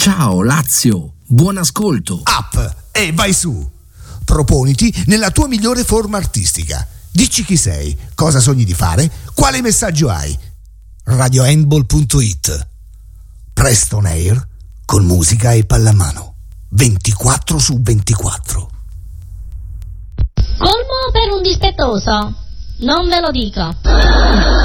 Ciao Lazio, buon ascolto. Up e vai su. Proponiti nella tua migliore forma artistica. Dici chi sei, cosa sogni di fare, quale messaggio hai. RadioHandball.it. Presto on air con musica e pallamano. 24/24. Colmo per un dispettoso. Non ve lo dico.